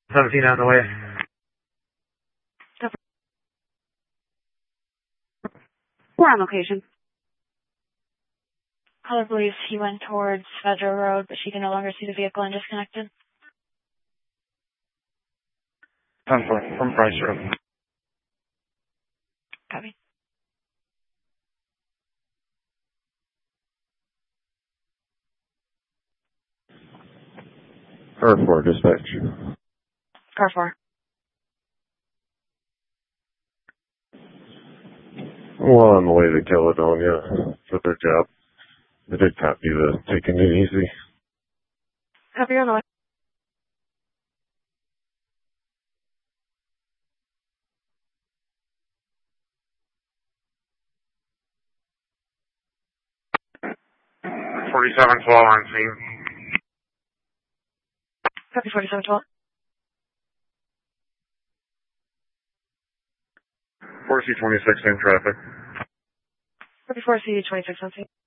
17 on the way. We're on location. Caller believes he went towards Federal Road, but she can no longer see the vehicle and disconnected. 10-4 from Price Road. Copy. Car 4, dispatch. Car 4. Well, on the way to Caledonia for their job. They did copy the taking it easy. Copy, you're on the way. $47.12 on scene. Copy 4712. 4C26 in traffic. Copy 4C26 on scene.